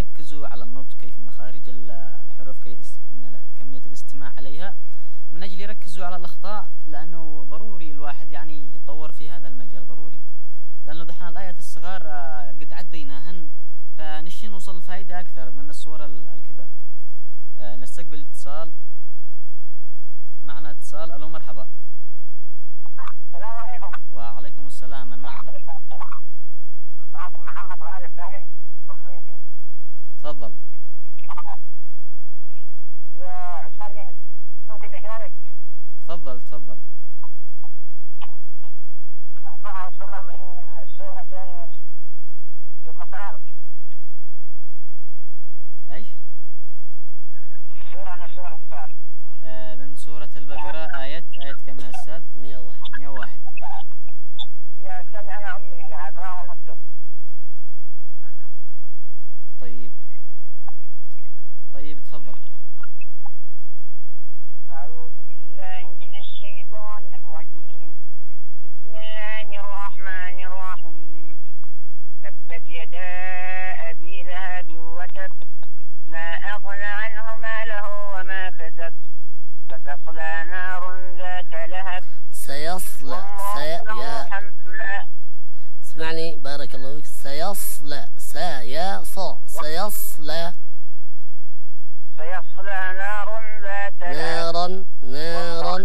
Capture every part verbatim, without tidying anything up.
يركزوا على النطق، كيف مخارج الحروف، كيف كمية الاستماع عليها، من أجل يركزوا على الأخطاء، لأنه ضروري الواحد يعني يتطور في هذا المجال ضروري، لأنه دحين الآيات الصغار قد عديناهن، فنشي نوصل فائدة أكثر من الصور الكبار. نستقبل اتصال، معنا اتصال. ألو مرحبا. السلام عليكم. وعليكم السلام، من معنا؟ معكم محمد غالب فهد الخميسي. تفضل. يا أستاذ ممكن أشارك؟ تفضل تفضل. أقرأ سورة من سورة القصار. ايش؟ سورة من سورة القصار. آه من سورة البقرة، آية آية كم يا أستاذ؟ مئة وواحد. مئة وواحد. يا أستاذ أنا أمي لا أقرأها مكتوب. طيب طيب تفضل. أعوذ بالله من الشيطان الرجيم. بسم الله الرحمن الرحيم. تبت يدا أبي لهب وتب، ما أغنى عنه ماله وما كسب، ستصلى نار ذات لهب. سيصلى سي... يا اسمعني بارك الله فيك. سيصلى سيص سيصلى سيصلى نار ذات لهب. نارا نارا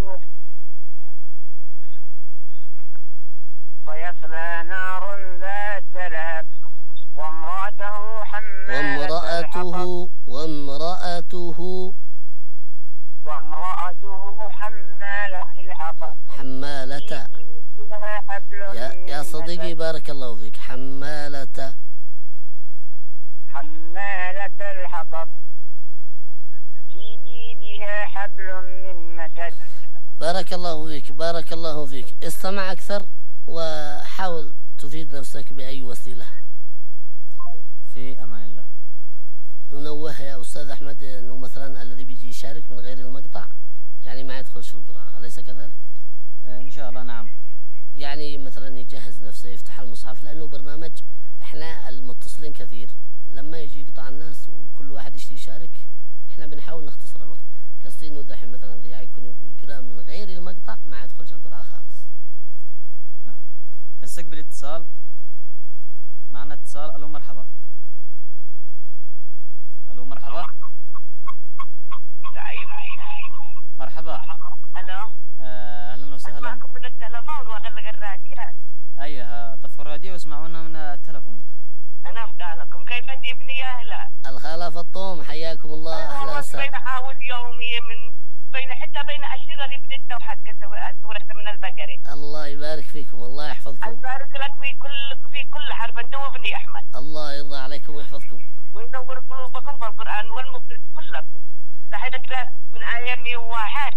سيصلى نار ذات لهب وامرأته حمالة الحطب. وامرأته وامرأته حمالة الحطب. حمالة. يا, يا صديقي بارك الله فيك. حمالة حمالة الحطب في جيدها حبل من مسد. بارك الله فيك بارك الله فيك. استمع أكثر وحاول تفيد نفسك بأي وسيلة. في أمان الله. ننوه يا أستاذ أحمد أنه مثلا الذي بيجي يشارك من غير المقطع يعني ما يدخلش في القراءة، أليس كذلك؟ آه إن شاء الله نعم. يعني مثلا يجهز نفسه يفتح المصحف، لأنه برنامج احنا المتصلين كثير، لما يجي يقطع الناس وكل واحد يشتي يشارك احنا بنحاول نختصر الوقت. قصدي انه دحين مثلا ذي يكون يقرا من غير المقطع ما يدخلش القراءة خالص. نعم. نستقبل اتصال، معنا اتصال. الو مرحبا. الو مرحبا. مرحبا. الو. آه اهلا وسهلا. اسمعكم من التلفون واغلق الراديو. ايوه طفوا الراديو واسمعونا من التلفون. انا افتح لكم. كيف انت ابني يا اهلا؟ الخالة فطوم حياكم الله. اهلا وسهلا. بين احاول يومي من بين حتى بين الشغل اللي بديت وحد سورة من البقرة. الله يبارك فيكم، الله يحفظكم. يبارك لك في كل في كل حرف. انت وابني احمد. الله يرضى عليكم ويحفظكم وينور قلوبكم بالقران والمخرج كلكم. تحياتك من آية مئة وواحد.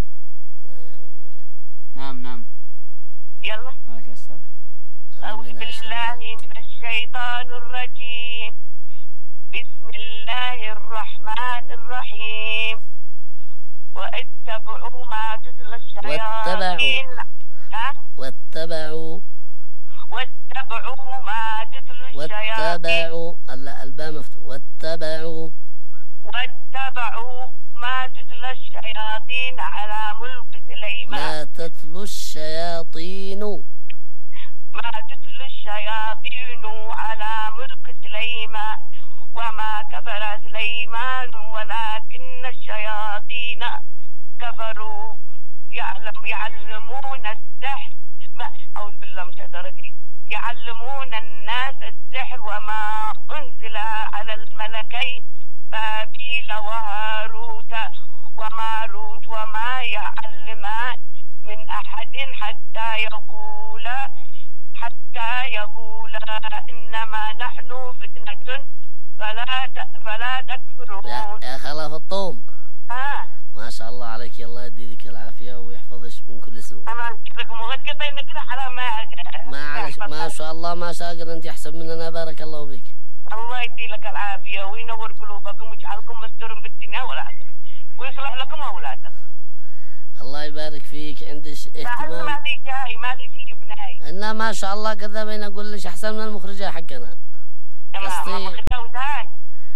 نعم نعم. يلا. مالك يا أستاذ؟ أعوذ بالله من الشيطان الرجيم. بسم الله الرحمن الرحيم. واتبعوا ما تتلى الشياطين. ها؟ واتبعوا واتبعوا ما تتلى الشياطين. واتبعوا الباء مفتوح. واتبعوا واتبعوا ما تتلى الشياطين على ملك سليمان. ما تتلو الشياطين. ما تتلو الشياطين على ملك سليمان وما كفر سليمان ولكن الشياطين كفروا يعلم يعلمون السحر. ما أعوذ بالله من الشيطان الرجيم. يعلمون الناس السحر وما أنزل على الملكين بابيل وهاروت وماروت وما يعلمان من أحد حتى يقولا حتى يقولا إنما نحن فتنة فلا فلا تكفرون. يا, يا خلاف الطوم. آه. ما شاء الله عليك. الله يديك العافية ويحفظك من كل سوء. أنا أذكرك مغتقين كده حرام ما ما عليك. ما شاء الله ما شاء أنت أحسن مننا بارك الله فيك. الله يدي لك العافية وينور قلوبكم ويجعلكم مستور بالدنيا والآخرة ويصلح لكم أولادكم. الله يبارك فيك. عندش اهتمام. ما لي جاي ما لي شيء بناي. أنا ما شاء الله كذا بين أقول لك أحسن من المخرجة حقنا. قصدي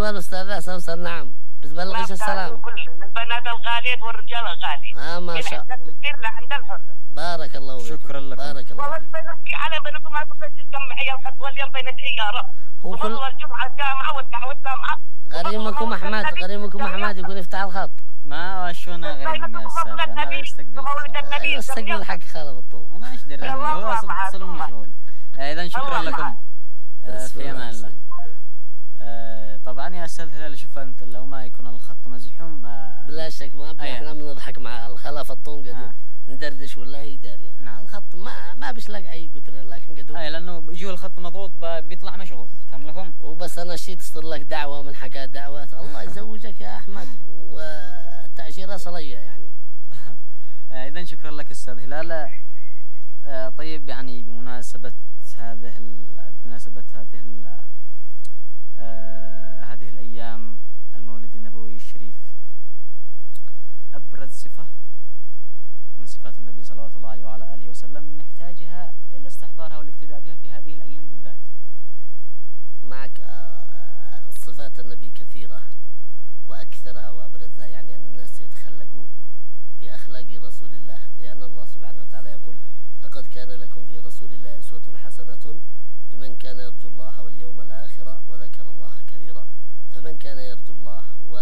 بالنسبة للأستاذة سوسن نعم بتبلغيش السلام. كل البنات الغاليات والرجال الغالي. اه ما شاء الله. كثير لعند الحرة. بارك الله فيك. شكرا لكم. بارك الله. والله بنبكي على بنكم ما تقدر تجمع عيال خد واليوم بين العيارة. هو كل الجمعة الجامعة والدعوة الجامعة. غريمكم أحمد غريمكم أحمد يقول افتح الخط. ما وش انا غريب يا استاذ انا استقبل ايوه استقبل حق خالد الطوب. انا ايش دراني هو اصلا اتصل مشغول. اذا شكرا لكم في امان الله. آه طبعا يا استاذ هلال شوف انت لو ما يكون الخط مزحوم آه بلا شك ما احنا بنضحك مع الخلا فطون قد آه. ندردش والله هي داريه. نعم. الخط ما ما بيشلاق اي قدره لكن قد اي لانه بيجوا الخط مضغوط بيطلع مشغول فهم لكم. وبس انا شي تصدر لك دعوه من حكا دعوات الله يزوجك يا احمد والتاشيره صليه يعني. آه اذا شكرا لك استاذ هلال. آه طيب يعني بمناسبه هذه بمناسبه هذه آه هذه الأيام المولد النبوي الشريف أبرز صفة من صفات النبي صلى الله عليه وعلى آله وسلم نحتاجها إلى استحضارها والاقتداء بها في هذه الأيام بالذات. معك آه صفات النبي كثيرة وأكثرها وأبرزها يعني أن الناس يتخلقوا بأخلاق رسول الله لأن الله سبحانه وتعالى يقول لقد كان لكم في رسول الله أسوة حسنة لمن كان يرجو الله واليوم الآخر وذكر الله كثيرا. فمن كان يرجو الله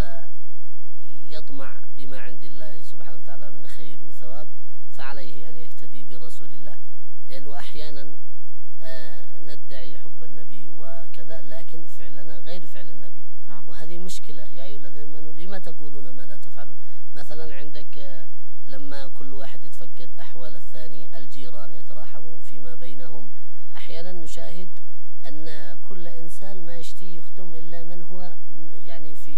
ويطمع بما عند الله سبحانه وتعالى من خير وثواب فعليه أن يقتدي برسول الله لأنه أحيانا آه ندعي حب النبي وكذا لكن فعلنا غير فعل النبي. نعم. وهذه مشكلة يا أيها الذين آمنوا لما تقولون ما لا تفعلون. مثلا عندك آه لما كل واحد يتفقد أحوال الثاني الجيران يتراحموا فيما بينهم أحيانا نشاهد أن كل إنسان ما يشتي يخدم إلا من هو يعني في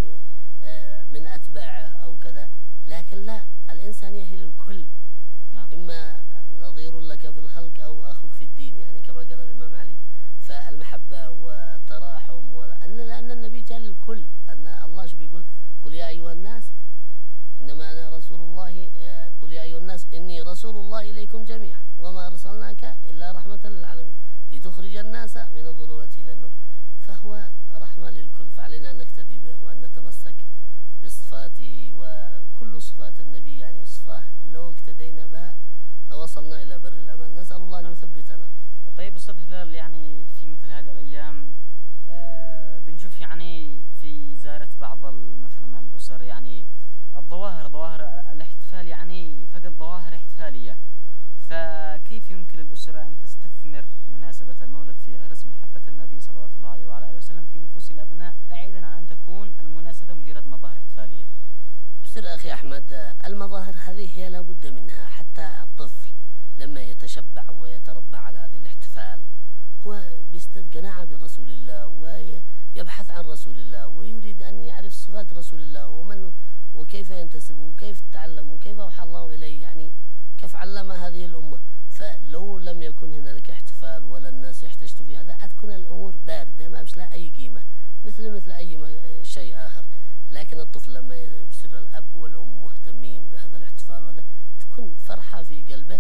من أتباعه أو كذا لكن لا الإنسان يهل الكل. نعم. إما نظير لك في الخلق أو أخوك في الدين يعني كما قال الإمام علي. فالمحبة والتراحم وأن لأن النبي جاء للكل أن الله شو بيقول قل يا أيها الناس إنما أنا رسول الله قل يا أيها الناس إني رسول الله إليكم جميعا وما أرسلناك إلا رحمة للعالمين لتخرج الناس من الظلمات إلى النور. فهو رحمة للكل فعلينا أن نقتدي به وأن نتمسك بصفاته وكل صفات النبي يعني صفة لو اقتدينا بها لوصلنا إلى بر الأمان. نسأل الله أن يثبتنا. طيب أستاذ هلال يعني في مثل هذه الأيام آه بنشوف يعني في زيارة بعض مثلا الأسر يعني الظواهر ظواهر الاحتفال يعني فقط ظواهر احتفالية. فكيف يمكن للأسرة أن تستثمر مناسبة المولد في غرس محبة النبي صلى الله عليه وعلى آله وسلم في نفوس الأبناء بعيدا عن أن تكون المناسبة مجرد مظاهر احتفالية؟ بصير أخي أحمد المظاهر هذه هي لابد منها حتى الطفل لما يتشبع ويتربى على هذه الاحتفال هو بيستد قناعة برسول الله ويبحث عن رسول الله ويريد أن يعرف صفات رسول الله ومن وكيف ينتسب وكيف تعلم وكيف أوحى الله إليه يعني كيف علم هذه الأمة. فلو لم يكن هنالك احتفال ولا الناس يحتشتوا في هذا هتكون الأمور باردة ما بش لها أي قيمة مثل مثل أي شيء آخر. لكن الطفل لما يصير الأب والأم مهتمين بهذا الاحتفال وهذا تكون فرحة في قلبه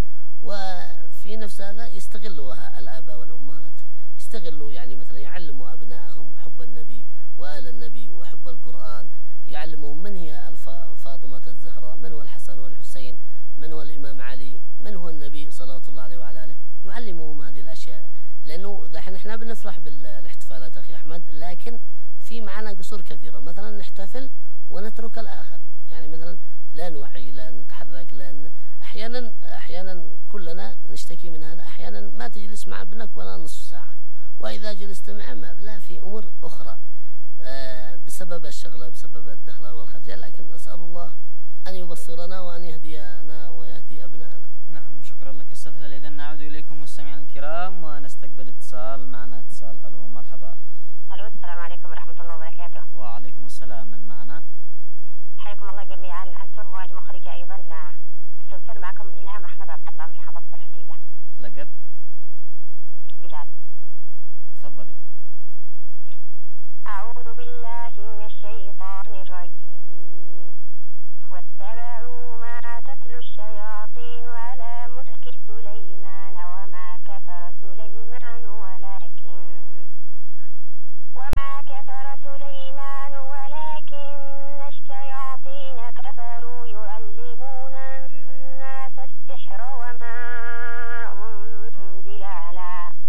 وفي نفس هذا يستغلوا الآباء والأمهات يستغلوا يعني مثلا يعلموا أبنائهم حب النبي وآل النبي وحب القرآن يعلمهم من هي فاطمة الزهراء من هو الحسن والحسين من هو الإمام علي من هو النبي صلى الله عليه وعلى آله يعلمهم هذه الأشياء. لأنه ذحين احنا بنفرح بالاحتفالات أخي أحمد لكن في معنا قصور كثيرة مثلا نحتفل ونترك الآخرين يعني مثلا لا نوعي لا نتحرك لا أحيانا أحيانا كلنا نشتكي من هذا أحيانا ما تجلس مع ابنك ولا نصف ساعة وإذا جلست معه ما بلا في أمور أخرى آه بسبب الشغلة بسبب الدخلة والخرجة. لكن نسأل الله أن يبصرنا وأن يهدينا ويهدي أبنائنا. نعم شكرا لك أستاذ هلال. إذا نعود إليكم مستمعينا الكرام ونستقبل اتصال معنا اتصال. ألو مرحبا. ألو السلام عليكم ورحمة الله وبركاته. وعليكم السلام من معنا؟ حياكم الله جميعا.